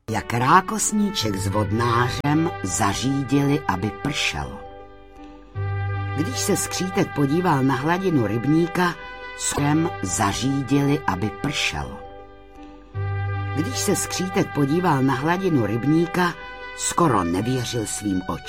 jak rákosníček s vodnářem zařídili, aby pršelo. Když se skřítek podíval na hladinu rybníka, zařídili, aby pršelo. Když se skřítek podíval na hladinu rybníka, skoro nevěřil svým očím.